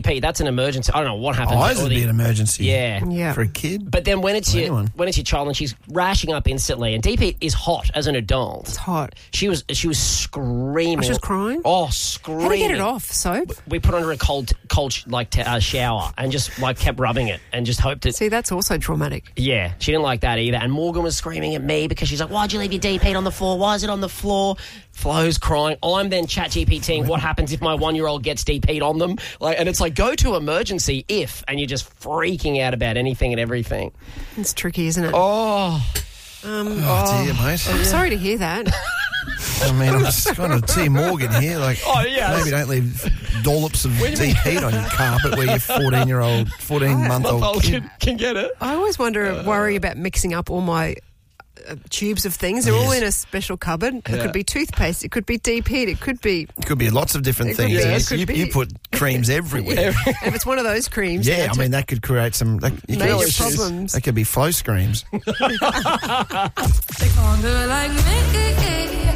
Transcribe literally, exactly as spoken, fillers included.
Pete, that's an emergency. I don't know what happened. Eyes Or would the- be an emergency. Yeah. Yeah. For a kid. But then when it's Or your anyone. when it's your child and she's rashing up instantly, and D P is hot as an adult. It's hot. She was she was screaming. Oh, she was crying? Oh, screaming. How to get it off? Soap? We put on her a cold cold like t- uh, shower and just like kept rubbing it and just hoped it. See, that's also traumatic. Yeah, she didn't like that either. And Morgan was screaming at me because she's like, "Why'd you leave your D P on the floor? Why is it on the floor?" Flo's crying. I'm then chat GPTing what happens if my one-year-old gets D P'd on them. Like, and it's like, go to emergency if, and you're just freaking out about anything and everything. It's tricky, isn't it? Oh, Oh, dear, mate. I'm sorry to hear that. I mean, I'm just going to Team Morgan here. Like, Oh, yeah. maybe don't leave dollops of D P on your carpet where your fourteen-year-old, fourteen-month-old Old kid. kid can get it. I always wonder, worry about mixing up all my uh, tubes of things. They're all Yes. in a special cupboard. It Yeah. could be toothpaste. It could be D P'd. It could be... It could be lots of different It could things. be, it Yes, could you, be. you put creams everywhere. If it's one of those creams... Yeah, that's I mean, that could create some... That, you Major could, problems. That could be flow screams. They can't do it like me.